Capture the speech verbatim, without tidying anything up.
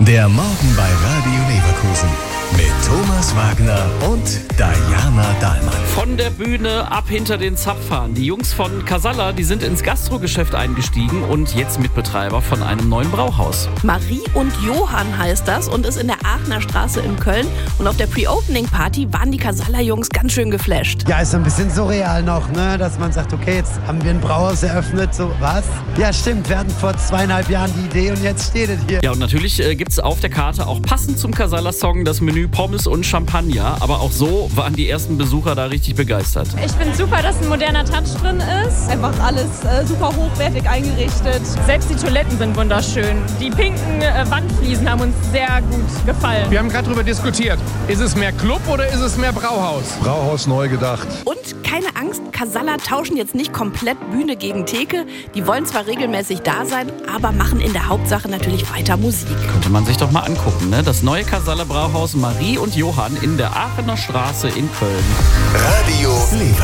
Der Morgen bei Radio Leverkusen mit Thomas Wagner und Diana Dahlmann. Von der Bühne ab hinter den Zapfhahn. Die Jungs von Casalla, die sind ins Gastrogeschäft eingestiegen und jetzt Mitbetreiber von einem neuen Brauhaus. Marie und Johann heißt das und ist in der Aachener Straße in Köln. Und auf der Pre-Opening-Party waren die Casalla-Jungs ganz schön geflasht. Ja, ist so ein bisschen surreal noch, ne? Dass man sagt, okay, jetzt haben wir ein Brauhaus eröffnet, so was? Ja, stimmt, wir hatten vor zweieinhalb Jahren die Idee und jetzt steht es hier. Ja, und natürlich äh, gibt es auf der Karte auch passend zum Casalla-Song das Menü Pommes und Champagner. Aber auch so waren die ersten Besucher da richtig begeistert. Ich finde super, dass ein moderner Touch drin ist. Einfach alles äh, super hochwertig eingerichtet. Selbst die Toiletten sind wunderschön. Die pinken äh, Wandfliesen haben uns sehr gut gefallen. Wir haben gerade darüber diskutiert. Ist es mehr Club oder ist es mehr Brauhaus? Brauhaus neu gedacht. Und keine Angst, Casalla tauschen jetzt nicht komplett Bühne gegen Theke. Die wollen zwar regelmäßig da sein, aber machen in der Hauptsache natürlich weiter Musik. Könnte man sich doch mal angucken, ne? Das neue Casalla Brauhaus Marie und Johann in der Aachener Straße in Köln. Radio Leverkusen.